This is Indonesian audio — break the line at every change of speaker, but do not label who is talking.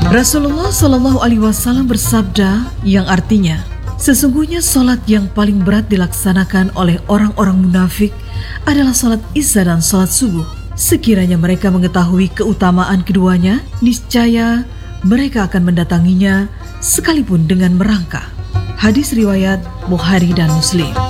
Rasulullah Shallallahu Alaihi Wasallam bersabda yang artinya, sesungguhnya solat yang paling berat dilaksanakan oleh orang-orang munafik adalah solat isya dan solat subuh. Sekiranya mereka mengetahui keutamaan keduanya, niscaya mereka akan mendatanginya sekalipun dengan merangkak. Hadis riwayat Bukhari dan Muslim.